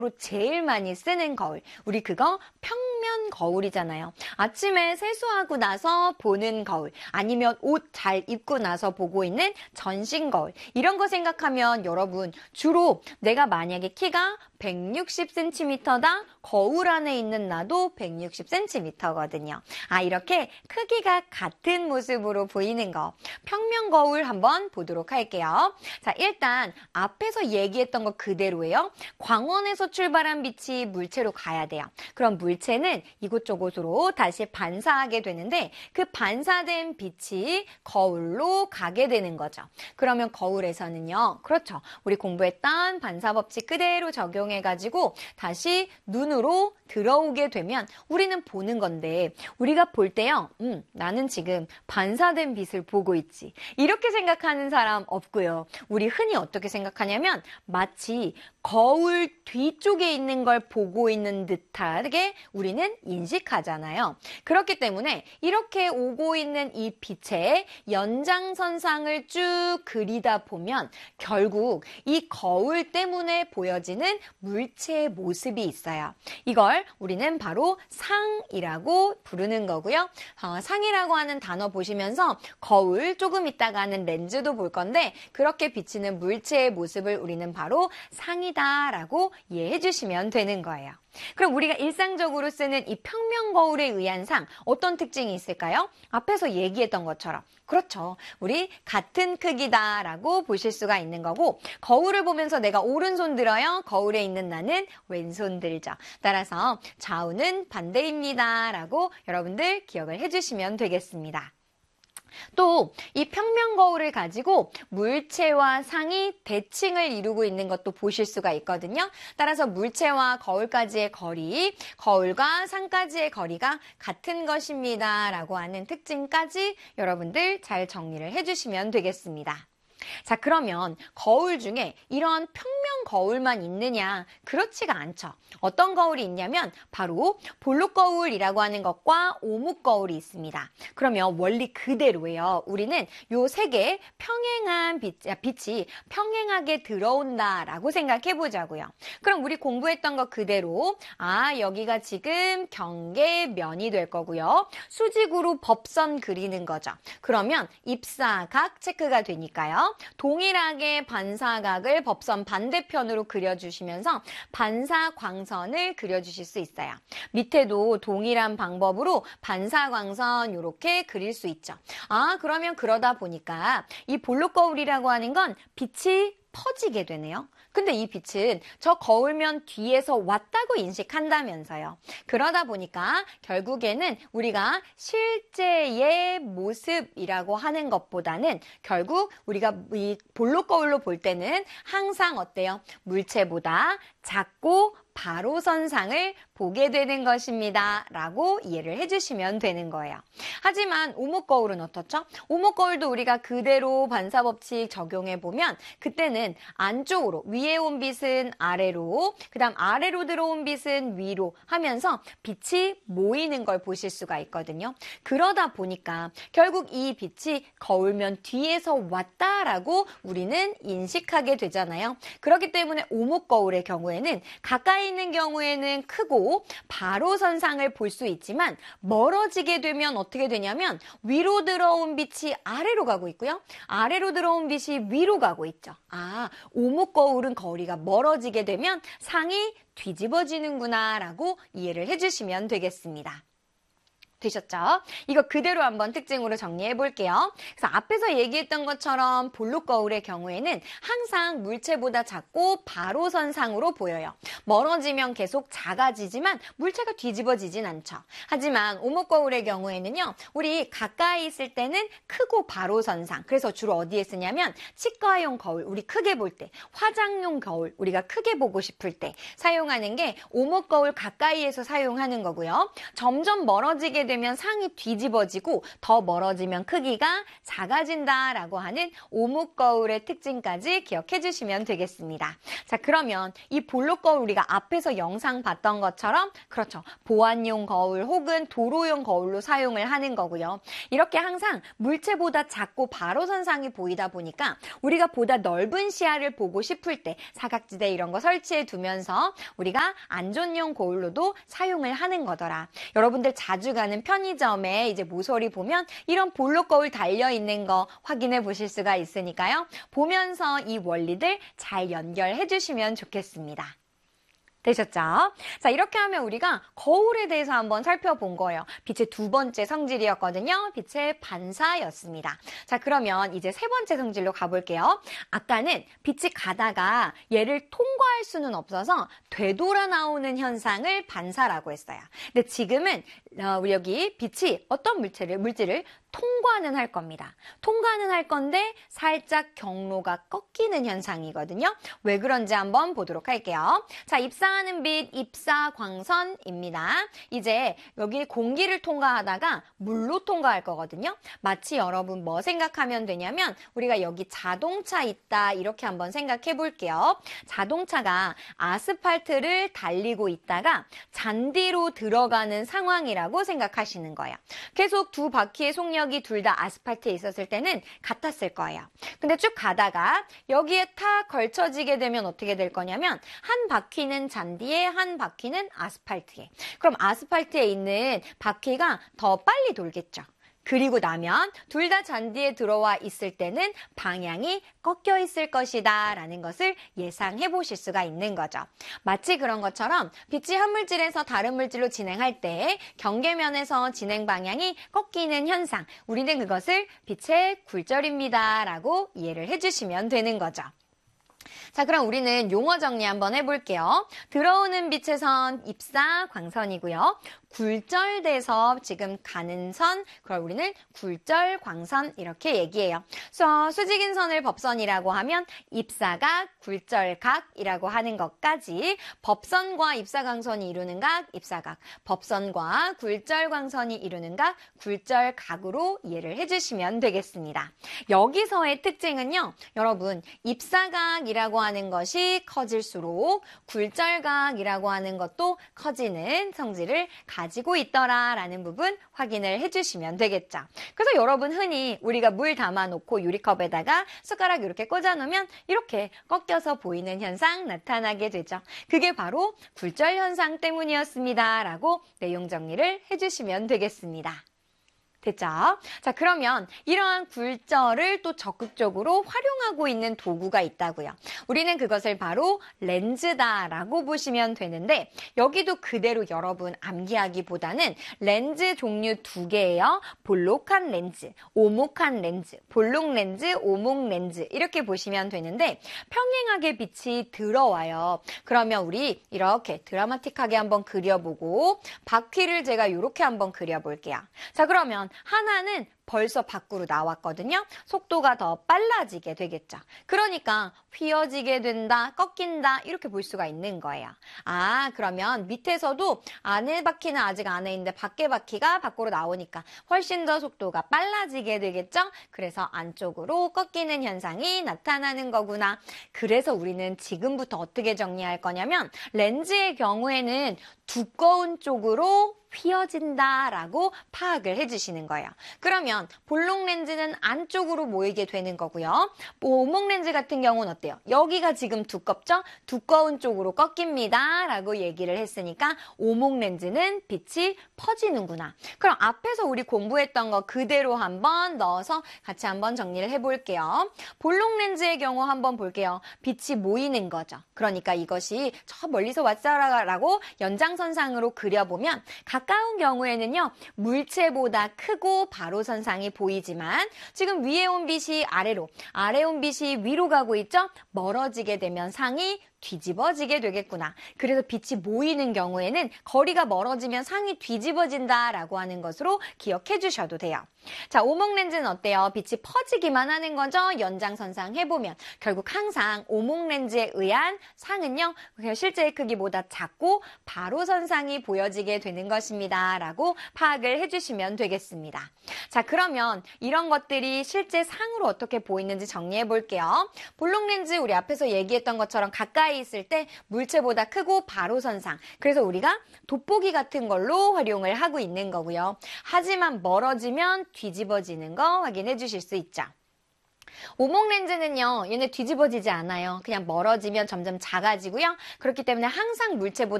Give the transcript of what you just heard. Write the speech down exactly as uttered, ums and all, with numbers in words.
제일 많이 쓰는 거울. 우리 그거 평면 거울이잖아요. 아침에 세수하고 나서 보는 거울. 아니면 옷 잘 입고 나서 보고 있는 전신 거울. 이런 거 생각하면 여러분 주로 내가 만약에 키가 백육십 센티미터다. 거울 안에 있는 나도 백육십 센티미터거든요. 아, 이렇게 크기가 같은 모습으로 보이는 거. 평면 거울 한번 보도록 할게요. 자, 일단 앞에서 얘기했던 거 그대로예요. 광원에서 출발한 빛이 물체로 가야 돼요. 그럼 물체는 이곳저곳으로 다시 반사하게 되는데 그 반사된 빛이 거울로 가게 되는 거죠. 그러면 거울에서는요. 그렇죠. 우리 공부했던 반사법칙 그대로 적용해가지고 다시 눈으로 들어오게 되면 우리는 보는 건데 우리가 볼 때요. 음, 나는 지금 반사된 빛을 보고 있지. 이렇게 생각하는 사람 없고요. 우리 흔히 어떻게 생각하냐면 마치 거울 뒤쪽에 있는 걸 보고 있는 듯하게 우리는 인식하잖아요. 그렇기 때문에 이렇게 오고 있는 이 빛의 연장선상을 쭉 그리다 보면 결국 이 거울 때문에 보여지는 물체의 모습이 있어요. 이걸 우리는 바로 상이라고 부르는 거고요. 어, 상이라고 하는 단어 보시면서 거울 조금 있다가 하는 렌즈도 볼 건데 그렇게 비치는 물체의 모습을 우리는 바로 상이다라고 이해해 주시면 되는 거예요. 그럼 우리가 일상적으로 쓰는 이 평면 거울에 의한 상 어떤 특징이 있을까요? 앞에서 얘기했던 것처럼 그렇죠. 우리 같은 크기다라고 보실 수가 있는 거고 거울을 보면서 내가 오른손 들어요. 거울에 있는 나는 왼손 들죠. 따라서 좌우는 반대입니다 라고 여러분들 기억을 해주시면 되겠습니다. 또 이 평면 거울을 가지고 물체와 상이 대칭을 이루고 있는 것도 보실 수가 있거든요. 따라서 물체와 거울까지의 거리, 거울과 상까지의 거리가 같은 것입니다 라고 하는 특징까지 여러분들 잘 정리를 해주시면 되겠습니다. 자, 그러면 거울 중에 이런 평면 거울만 있느냐? 그렇지가 않죠. 어떤 거울이 있냐면 바로 볼록 거울이라고 하는 것과 오목 거울이 있습니다. 그러면 원리 그대로예요. 우리는 요 세 개 평행한 빛, 빛이 평행하게 들어온다라고 생각해 보자고요. 그럼 우리 공부했던 것 그대로 아, 여기가 지금 경계면이 될 거고요. 수직으로 법선 그리는 거죠. 그러면 입사각 체크가 되니까요. 동일하게 반사각을 법선 반대편으로 그려주시면서 반사광선을 그려주실 수 있어요. 밑에도 동일한 방법으로 반사광선 이렇게 그릴 수 있죠. 아, 그러면 그러다 보니까 이 볼록 거울이라고 하는 건 빛이 퍼지게 되네요. 근데 이 빛은 저 거울면 뒤에서 왔다고 인식한다면서요. 그러다 보니까 결국에는 우리가 실제의 모습이라고 하는 것보다는 결국 우리가 이 볼록 거울로 볼 때는 항상 어때요? 물체보다 작고 바로선상을 보게 되는 것입니다 라고 이해를 해주시면 되는 거예요. 하지만 오목 거울은 어떻죠? 오목 거울도 우리가 그대로 반사법칙 적용해보면 그때는 안쪽으로 위에 온 빛은 아래로 그 다음 아래로 들어온 빛은 위로 하면서 빛이 모이는 걸 보실 수가 있거든요. 그러다 보니까 결국 이 빛이 거울면 뒤에서 왔다라고 우리는 인식하게 되잖아요. 그렇기 때문에 오목 거울의 경우에는 가까이 있는 경우에는 크고 바로 선상을 볼 수 있지만 멀어지게 되면 어떻게 되냐면 위로 들어온 빛이 아래로 가고 있고요. 아래로 들어온 빛이 위로 가고 있죠. 아, 오목 거울은 거리가 멀어지게 되면 상이 뒤집어지는구나 라고 이해를 해주시면 되겠습니다. 되셨죠? 이거 그대로 한번 특징으로 정리해 볼게요. 그래서 앞에서 얘기했던 것처럼 볼록 거울의 경우에는 항상 물체보다 작고 바로선상으로 보여요. 멀어지면 계속 작아지지만 물체가 뒤집어지진 않죠. 하지만 오목 거울의 경우에는요. 우리 가까이 있을 때는 크고 바로선상. 그래서 주로 어디에 쓰냐면 치과용 거울, 우리 크게 볼 때, 화장용 거울, 우리가 크게 보고 싶을 때 사용하는 게 오목 거울 가까이에서 사용하는 거고요. 점점 멀어지게 되면 상이 뒤집어지고 더 멀어지면 크기가 작아진다라고 하는 오목거울의 특징까지 기억해 주시면 되겠습니다. 자, 그러면 이 볼록 거울 우리가 앞에서 영상 봤던 것처럼 그렇죠. 보안용 거울 혹은 도로용 거울로 사용을 하는 거고요. 이렇게 항상 물체보다 작고 바로선상이 보이다 보니까 우리가 보다 넓은 시야를 보고 싶을 때 사각지대 이런 거 설치해 두면서 우리가 안전용 거울로도 사용을 하는 거더라. 여러분들 자주 가는 편의점에 이제 모서리 보면 이런 볼록 거울 달려 있는 거 확인해 보실 수가 있으니까요. 보면서 이 원리들 잘 연결해 주시면 좋겠습니다. 되셨죠? 자, 이렇게 하면 우리가 거울에 대해서 한번 살펴본 거예요. 빛의 두 번째 성질이었거든요. 빛의 반사였습니다. 자, 그러면 이제 세 번째 성질로 가볼게요. 아까는 빛이 가다가 얘를 통과할 수는 없어서 되돌아 나오는 현상을 반사라고 했어요. 근데 지금은 어, 우리 여기 빛이 어떤 물체를, 물질을 통과는 할 겁니다. 통과는 할 건데 살짝 경로가 꺾이는 현상이거든요. 왜 그런지 한번 보도록 할게요. 자, 입사하는 빛, 입사광선입니다. 이제 여기 공기를 통과하다가 물로 통과할 거거든요. 마치 여러분 뭐 생각하면 되냐면 우리가 여기 자동차 있다 이렇게 한번 생각해 볼게요. 자동차가 아스팔트를 달리고 있다가 잔디로 들어가는 상황이라고 생각하시는 거예요. 계속 두 바퀴의 속력이 둘 다 아스팔트에 있었을 때는 같았을 거예요. 근데 쭉 가다가 여기에 탁 걸쳐지게 되면 어떻게 될 거냐면 한 바퀴는 잔디에 한 바퀴는 아스팔트에. 그럼 아스팔트에 있는 바퀴가 더 빨리 돌겠죠. 그리고 나면 둘 다 잔디에 들어와 있을 때는 방향이 꺾여 있을 것이다 라는 것을 예상해 보실 수가 있는 거죠. 마치 그런 것처럼 빛이 한 물질에서 다른 물질로 진행할 때 경계면에서 진행 방향이 꺾이는 현상, 우리는 그것을 빛의 굴절입니다 라고 이해를 해주시면 되는 거죠. 자, 그럼 우리는 용어 정리 한번 해볼게요. 들어오는 빛의 선, 입사, 광선이고요. 굴절돼서 지금 가는 선, 그걸 우리는 굴절, 광선 이렇게 얘기해요. 그래서 수직인 선을 법선이라고 하면 입사각, 굴절각이라고 하는 것까지 법선과 입사광선이 이루는 각, 입사각, 법선과 굴절광선이 이루는 각, 굴절각으로 이해를 해주시면 되겠습니다. 여기서의 특징은요, 여러분 입사각이라고 하는 것이 커질수록 굴절각이라고 하는 것도 커지는 성질을 가지고 있더라라는 부분 확인을 해주시면 되겠죠. 그래서 여러분 흔히 우리가 물 담아놓고 유리컵에다가 숟가락 이렇게 꽂아놓으면 이렇게 꺾여서 보이는 현상 나타나게 되죠. 그게 바로 굴절 현상 때문이었습니다. 라고 내용 정리를 해주시면 되겠습니다. 됐죠? 자, 그러면 이러한 굴절을 또 적극적으로 활용하고 있는 도구가 있다고요. 우리는 그것을 바로 렌즈다라고 보시면 되는데 여기도 그대로 여러분 암기하기보다는 렌즈 종류 두 개예요. 볼록한 렌즈, 오목한 렌즈, 볼록 렌즈, 오목 렌즈 이렇게 보시면 되는데 평행하게 빛이 들어와요. 그러면 우리 이렇게 드라마틱하게 한번 그려보고 바퀴를 제가 이렇게 한번 그려볼게요. 자, 그러면 하나는 벌써 밖으로 나왔거든요. 속도가 더 빨라지게 되겠죠. 그러니까 휘어지게 된다, 꺾인다 이렇게 볼 수가 있는 거예요. 아, 그러면 밑에서도 안에 바퀴는 아직 안에 있는데 밖에 바퀴가 밖으로 나오니까 훨씬 더 속도가 빨라지게 되겠죠. 그래서 안쪽으로 꺾이는 현상이 나타나는 거구나. 그래서 우리는 지금부터 어떻게 정리할 거냐면 렌즈의 경우에는 두꺼운 쪽으로 휘어진다라고 파악을 해주시는 거예요. 그러면 볼록 렌즈는 안쪽으로 모이게 되는 거고요. 오목 렌즈 같은 경우는 어때요? 여기가 지금 두껍죠? 두꺼운 쪽으로 꺾입니다. 라고 얘기를 했으니까 오목 렌즈는 빛이 퍼지는구나. 그럼 앞에서 우리 공부했던 거 그대로 한번 넣어서 같이 한번 정리를 해볼게요. 볼록 렌즈의 경우 한번 볼게요. 빛이 모이는 거죠. 그러니까 이것이 저 멀리서 왔어라고 연장선상으로 그려보면 가까운 경우에는요, 물체보다 크고 바로선상이 보이지만 지금 위에 온 빛이 아래로, 아래 온 빛이 위로 가고 있죠? 멀어지게 되면 상이 뒤집어지게 되겠구나. 그래서 빛이 모이는 경우에는 거리가 멀어지면 상이 뒤집어진다라고 하는 것으로 기억해 주셔도 돼요. 자, 오목렌즈는 어때요? 빛이 퍼지기만 하는 거죠? 연장선상 해보면 결국 항상 오목렌즈에 의한 상은요, 실제의 크기보다 작고 바로선상이 보여지게 되는 것입니다. 라고 파악을 해주시면 되겠습니다. 자, 그러면 이런 것들이 실제 상으로 어떻게 보이는지 정리해 볼게요. 볼록렌즈 우리 앞에서 얘기했던 것처럼 가까이 있을 때 물체보다 크고 바로선상. 그래서 우리가 돋보기 같은 걸로 활용을 하고 있는 거고요. 하지만 멀어지면 뒤집어지는 거 확인해 주실 수 있죠. 오목렌즈는요, 얘네 뒤집어지지 않아요. 그냥 멀어지면 점점 작아지고요. 그렇기 때문에 항상 물체보다